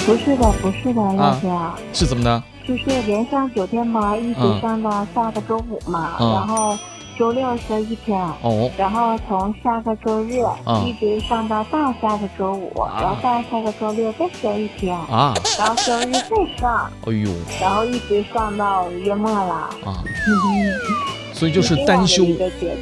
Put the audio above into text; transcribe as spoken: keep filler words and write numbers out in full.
不是的，不是的，老师啊， 是怎么的？ 就是连上九天班，一直上到下个周五嘛， 嗯、 然后周六休一天， 哦， 然后从下个周日、 嗯、 一直上到大下个周五， 啊、 然后大下个周六再休一天啊， 然后周日再上， 哎呦， 然后一直上到月末了啊，所以就是单休，